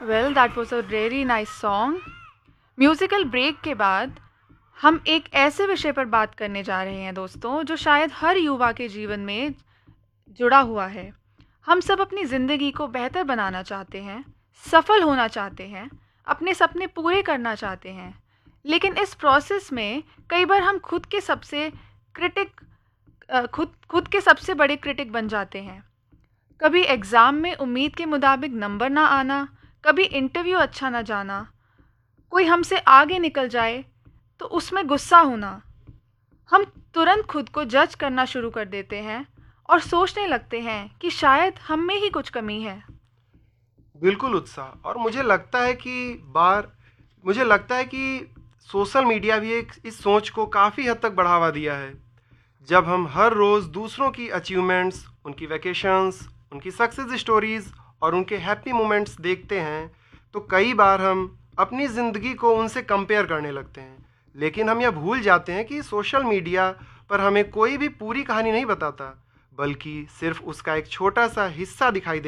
Well that was a very nice song. Musical break के बाद हम एक ऐसे विषय पर बात करने जा रहे हैं दोस्तों, जो शायद हर युवा के जीवन में जुड़ा हुआ है। हम सब अपनी ज़िंदगी को बेहतर बनाना चाहते हैं, सफल होना चाहते हैं, अपने सपने पूरे करना चाहते हैं। लेकिन इस प्रोसेस में कई बार हम खुद खुद के सबसे बड़े क्रिटिक बन जाते हैं। कभी एग्ज़ाम में उम्मीद के मुताबिक नंबर ना आना, कभी इंटरव्यू अच्छा ना जाना, कोई हमसे आगे निकल जाए तो उसमें गुस्सा होना। हम तुरंत खुद को जज करना शुरू कर देते हैं और सोचने लगते हैं कि शायद हम में ही कुछ कमी है। बिल्कुल उत्साह। और मुझे लगता है कि सोशल मीडिया भी एक इस सोच को काफ़ी हद तक बढ़ावा दिया है। जब हम हर रोज़ दूसरों की अचीवमेंट्स, उनकी वैकेशंस, उनकी सक्सेस स्टोरीज और उनके हैप्पी मोमेंट्स देखते हैं, तो कई बार हम अपनी ज़िंदगी को उनसे कंपेयर करने लगते हैं। लेकिन हम यह भूल जाते हैं कि सोशल मीडिया पर हमें कोई भी पूरी कहानी नहीं बताता, बल्कि सिर्फ उसका एक छोटा सा हिस्सा दिखाई